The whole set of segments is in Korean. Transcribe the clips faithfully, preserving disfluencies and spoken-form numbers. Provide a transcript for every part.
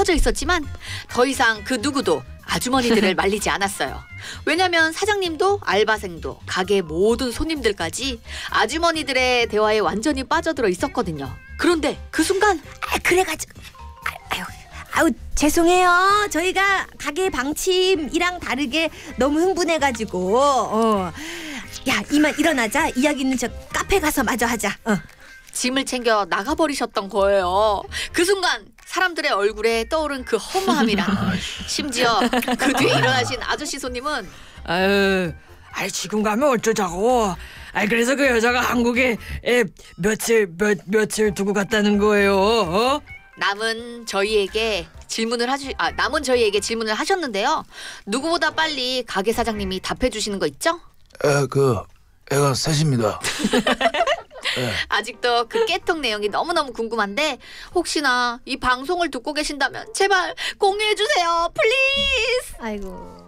퍼져 있었지만 더 이상 그 누구도 아주머니들을 말리지 않았어요. 왜냐면 사장님도 알바생도 가게 모든 손님들까지 아주머니들의 대화에 완전히 빠져들어 있었거든요. 그런데 그 순간 아, 그래가지고 아유, 아유 죄송해요. 저희가 가게 방침이랑 다르게 너무 흥분해가지고 어. 야 이만 일어나자. 이야기는 저 카페 가서 마저 하자. 어. 짐을 챙겨 나가버리셨던 거예요. 그 순간 사람들의 얼굴에 떠오른 그 허무함이랑 심지어 그 뒤에 일어나신 아저씨 손님은 아유, 아이 지금 가면 어쩌자고. 아이 그래서 그 여자가 한국에 에, 며칠 몇 며칠 두고 갔다는 거예요. 어? 남은 저희에게 질문을 하시 아 남은 저희에게 질문을 하셨는데요. 누구보다 빨리 가게 사장님이 답해 주시는 거 있죠? 에, 그 애가 셋입니다. 네. 아직도 그 깨통 내용이 너무너무 궁금한데 혹시나 이 방송을 듣고 계신다면 제발 공유해 주세요. 플리즈. 아이고.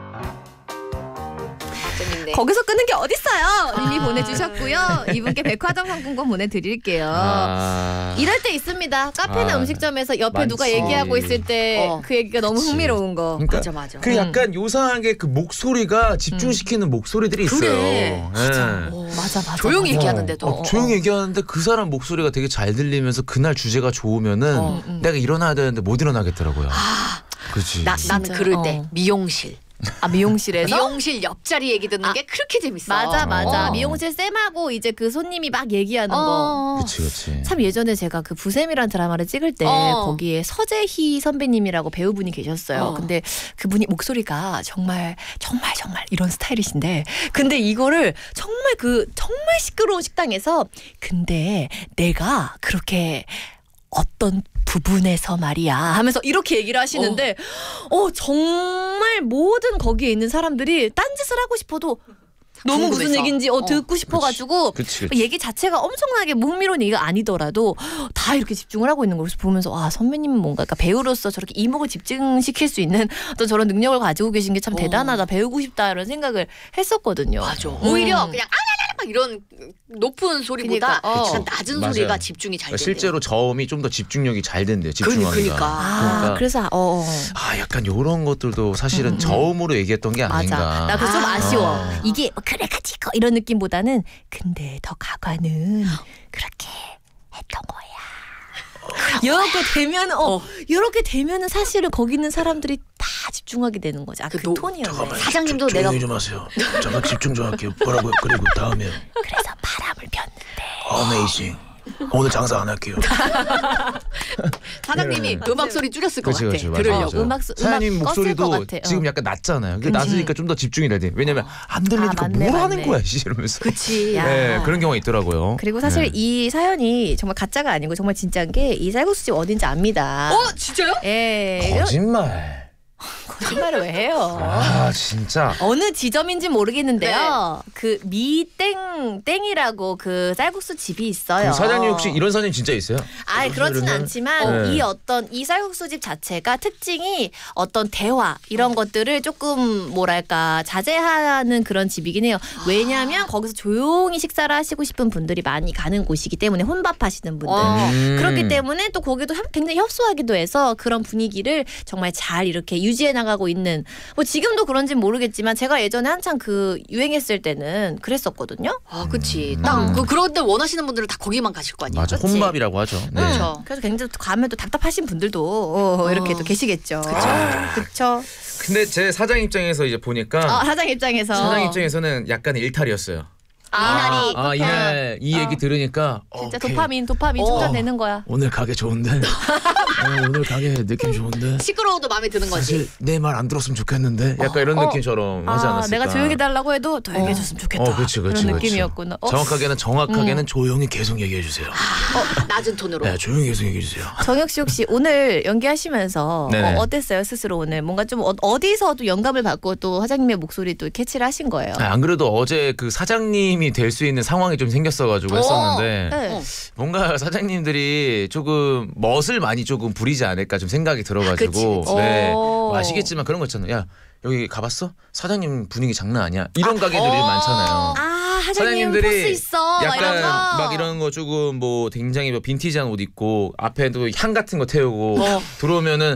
재밌네. 거기서 끊는 게 어딨어요. 이미 아. 보내주셨고요. 이분께 백화점 상품권 보내드릴게요. 아... 이럴 때 있습니다. 카페나 아, 음식점에서 옆에 많지. 누가 얘기하고 있을 때 어. 그 얘기가 너무 그치. 흥미로운 거. 그러니까 맞아 맞아. 그 약간 요상하게 그 목소리가 집중시키는 목소리들이 있어요. 그래. 맞아. 어, 맞아 맞아. 조용히 맞아. 얘기하는데도. 어, 조용히 얘기하는데 그 사람 목소리가 되게 잘 들리면서 그날 주제가 좋으면은 어, 음. 내가 일어나야 되는데 못 일어나겠더라고요. 아, 그렇지. 나, 나는 진짜, 그럴 어. 때 미용실. 아 미용실에서? 미용실 옆자리 얘기 듣는 아, 게 그렇게 재밌어. 맞아 맞아. 어. 미용실 쌤하고 이제 그 손님이 막 얘기하는 거. 어. 그렇지, 그렇지. 참 예전에 제가 그 부셈이라는 드라마를 찍을 때 어. 거기에 서재희 선배님이라고 배우분이 계셨어요. 어. 근데 그분이 목소리가 정말 정말 정말 이런 스타일이신데 근데 이거를 정말 그 정말 시끄러운 식당에서 근데 내가 그렇게 어떤 부분에서 말이야 하면서 이렇게 얘기를 하시는데 어, 어 정말 모든 거기에 있는 사람들이 딴짓을 하고 싶어도 너무 무슨 궁금해서. 얘기인지 어, 어. 듣고 싶어가지고 그치, 그치. 얘기 자체가 엄청나게 뭐 흥미로운 얘기가 아니더라도 다 이렇게 집중을 하고 있는 걸 보면서 아 선배님은 뭔가 그러니까 배우로서 저렇게 이목을 집중시킬 수 있는 어떤 저런 능력을 가지고 계신 게 참 어. 대단하다 배우고 싶다 이런 생각을 했었거든요. 맞아. 음. 오히려 그냥 아냐냐 막 이런 높은 소리보다 그러니까, 어. 약간 낮은 맞아요. 소리가 집중이 잘 그러니까 된대요. 실제로 저음이 좀 더 집중력이 잘 된대요. 집중하기가. 그러니까. 아 그러니까. 그래서 어, 어. 아 약간 요런 것들도 사실은 음, 음. 저음으로 얘기했던 게 아닌가. 맞아. 나 그래서 좀 아. 아쉬워. 어. 이게 뭐 그래가지고 이런 느낌보다는 근데 더 가관은 그렇게 했던 거야. 이렇게 되면 어, 어. 이렇게 되면은 사실은 거기 있는 사람들이 다 집중하게 되는 거지. 아, 그, 그 노- 톤이었네. 잠깐만. 사장님도 조, 내가 조용히 좀 하세요. 잠깐 집중 좀 할게요. 뭐라고요? 그리고 다음에 그래서 바람을 폈는데. 어메이징. 오늘 장사 안 할게요. 사장님이 네. 음악 소리 줄였을 것 그치, 같아. 그치, 맞아, 들으려고. 맞아. 어, 음악 소- 사장님 음악 껐을 목소리도 것 같아. 어. 지금 약간 낮잖아요. 그게 낮으니까 좀 더 집중이 돼야 돼. 왜냐면 안 들리니까 아, 맞네, 뭘 하는 맞네. 거야, 씨 이러면서. 그치. 야. 네, 그런 경우가 있더라고요. 그리고 사실 네. 이 사연이 정말 가짜가 아니고 정말 진짜인 게 이 쌀국수집 어딘지 압니다. 어 진짜요? 예. 거짓말. 거짓말을 왜 해요? 아 진짜. 어느 지점인지 모르겠는데요. 네. 그 미땡 땡이라고 그 쌀국수 집이 있어요. 그럼 사장님 혹시 이런 사장님 진짜 있어요? 아, 그렇진 사실은? 않지만 네. 이 어떤 이 쌀국수집 자체가 특징이 어떤 대화 이런 것들을 조금 뭐랄까 자제하는 그런 집이긴 해요. 왜냐하면 거기서 조용히 식사를 하시고 싶은 분들이 많이 가는 곳이기 때문에 혼밥하시는 분들. 어. 음. 그렇기 때문에 또 거기도 협- 굉장히 협소하기도 해서 그런 분위기를 정말 잘 이렇게 유지해 나가고 있는 뭐 지금도 그런지는 모르겠지만 제가 예전에 한창 그 유행했을 때는 그랬었거든요. 아 그치. 음. 딱 그, 그런데 원하시는 분들은 다 거기만 가실 거 아니에요. 맞아. 그치? 혼밥이라고 하죠. 네. 그렇죠. 음, 그래서 굉장히 또 가면 또 답답하신 분들도 어, 이렇게 어. 또 계시겠죠. 그쵸. 그렇죠. 근데 제 사장 입장에서 이제 보니까 어, 사장 입장에서 사장 입장에서는 약간 일탈이었어요. 이날이 아 이날 이 얘기 들으니까 진짜 오케이. 도파민 도파민 어. 충전되는 거야. 오늘 가게 좋은데. 어, 오늘 가게 느낌 좋은데. 시끄러워도 마음에 드는 거지. 사실 내 말 안 들었으면 좋겠는데. 약간 이런 어. 느낌처럼 하지 아, 않았을까. 내가 조용히 달라고 해도 더 얘기해줬으면 좋겠다. 어, 그렇지, 그렇지, 그런 그렇지. 느낌이었구나. 어? 정확하게는 정확하게는 조용히 계속 얘기해 주세요. 어, 낮은 톤으로. 네, 조용히 계속 얘기해 주세요. 정혁 씨 혹시 오늘 연기하시면서 네네. 어, 어땠어요 스스로 오늘 뭔가 좀 어, 어디서도 영감을 받고 또 사장님의 목소리 또 캐치를 하신 거예요. 아, 안 그래도 어제 그 사장님이 될 수 있는 상황이 좀 생겼어가지고 했었는데 네. 어. 뭔가 사장님들이 조금 멋을 많이 조금 부리지 않을까 좀 생각이 들어가지고 그치, 그치. 네. 오. 뭐 아시겠지만 그런 거 있잖아요. 야 여기 가봤어? 사장님 분위기 장난 아니야. 이런 가게들이 어. 많잖아요. 아 사장님 사장님들이 포스 있어. 막 약간 이런 거. 막 이런 거 조금 뭐 굉장히 뭐 빈티지한 옷 입고 앞에도 향 같은 거 태우고 어. 들어오면은